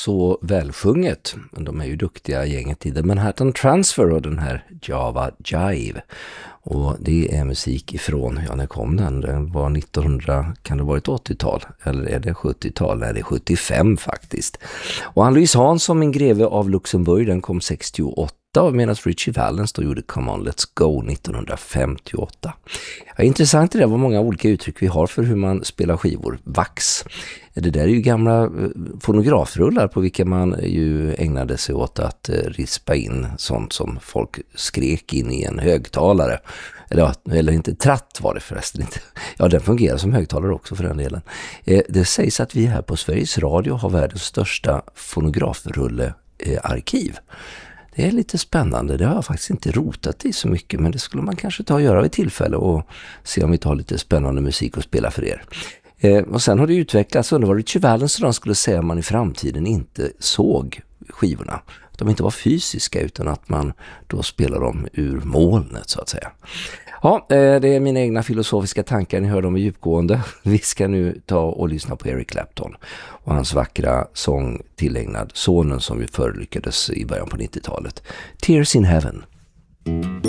så välsjunget. De är ju duktiga gänget i The Manhattan Transfer och den här Java Jive. Och det är musik ifrån, när kom den? Den var 1900, kan det ha varit 80-tal? Eller är det 70-tal? Nej, det är 75 faktiskt. Och Ann-Louise Hansson, min greve av Luxemburg, den kom 68. Medan Richie Valens då gjorde Come On Let's Go 1958. Ja, intressant är det vad många olika uttryck vi har för hur man spelar skivor. Vax. Det där är ju gamla fonografrullar på vilka man ju ägnade sig åt att rispa in sånt som folk skrek in i en högtalare. Eller inte, tratt var det förresten inte. Ja, den fungerar som högtalare också för den delen. Det sägs att vi här på Sveriges Radio har världens största fonografrullearkiv. Det är lite spännande, det har jag faktiskt inte rotat i så mycket, men det skulle man kanske ta och göra vid tillfälle och se om vi tar lite spännande musik att spela för er. Och sen har det utvecklats, och det var Richie Valens som skulle säga att man i framtiden inte såg skivorna. Att de inte var fysiska utan att man då spelar dem ur molnet så att säga. Ja, det är mina egna filosofiska tankar, ni hör dem i djupgående. Vi ska nu ta och lyssna på Eric Clapton och hans vackra sång tillägnad sonen som vi förolyckades i början på 90-talet. Tears in Heaven.